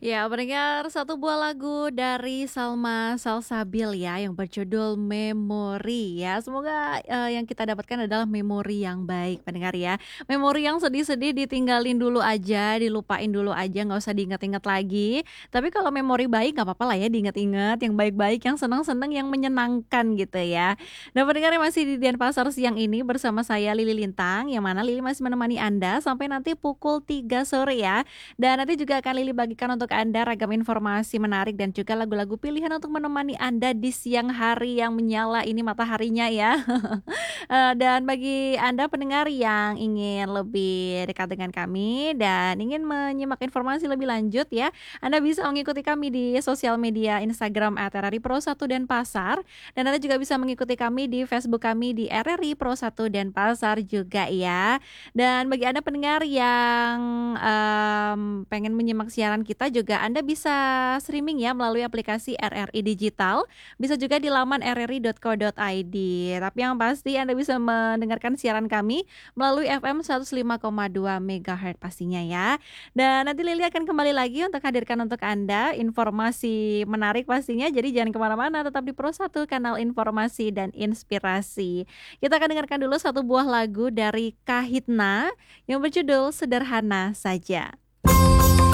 Ya, pendengar satu buah lagu dari Salma Salsabil ya yang berjudul Memori ya. Semoga yang kita dapatkan adalah memori yang baik pendengar ya. Memori yang sedih-sedih ditinggalin dulu aja, dilupain dulu aja, nggak usah diingat-ingat lagi. Tapi kalau memori baik nggak apa-apa lah ya diingat-ingat, yang baik-baik, yang senang-senang, yang menyenangkan gitu ya. Dan pendengar yang masih di Denpasar siang ini bersama saya Lili Lintang, yang mana Lili masih menemani Anda sampai nanti pukul 3 sore ya. Dan nanti juga akan Lili bagikan untuk Anda ragam informasi menarik dan juga lagu-lagu pilihan untuk menemani Anda di siang hari yang menyala ini mataharinya ya. Dan bagi Anda pendengar yang ingin lebih dekat dengan kami dan ingin menyimak informasi lebih lanjut ya, Anda bisa mengikuti kami di sosial media Instagram @RRI Pro 1 Denpasar dan Anda juga bisa mengikuti kami di Facebook kami di RRI Pro 1 Denpasar juga ya. Dan bagi Anda pendengar yang, pengen menyimak siaran kita juga Anda bisa streaming ya melalui aplikasi RRI Digital, bisa juga di laman rri.co.id. Tapi yang pasti Anda bisa mendengarkan siaran kami melalui FM 105,2 MHz pastinya ya. Dan nanti Lili akan kembali lagi untuk hadirkan untuk Anda informasi menarik pastinya, jadi jangan kemana-mana, tetap di Pro 1, kanal informasi dan inspirasi. Kita akan dengarkan dulu satu buah lagu dari Kahitna yang berjudul Sederhana Saja.